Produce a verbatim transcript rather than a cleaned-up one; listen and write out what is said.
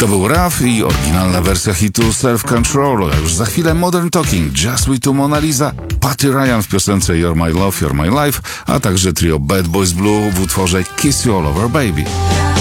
To był Raf i oryginalna wersja hitu Self Control, a już za chwilę Modern Talking, Just We Two Mona Lisa, Patty Ryan w piosence You're My Love, You're My Life, a także trio Bad Boys Blue w utworze Kiss You All Over Baby.